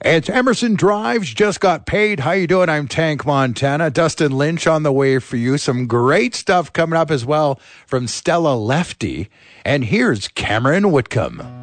It's Emerson Drives, just got paid. How you doing? I'm Tank Montana. Dustin Lynch on the way for you. Some great stuff coming up as well from Stella Lefty. And here's Cameron Whitcomb.